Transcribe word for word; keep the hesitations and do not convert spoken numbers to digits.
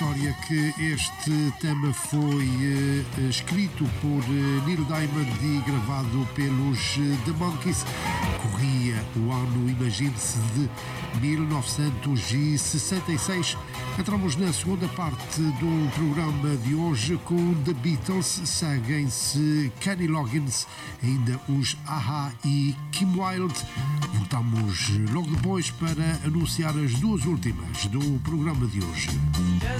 história que este tema foi uh, escrito por uh, Neil Diamond e gravado pelos uh, The Monkees. Corria o ano, imagine-se, de mil novecentos e sessenta e seis. Entramos na segunda parte do programa de hoje com The Beatles. Seguem-se Kenny Loggins, ainda os A-ha e Kim Wilde. Voltamos logo depois para anunciar as duas últimas do programa de hoje.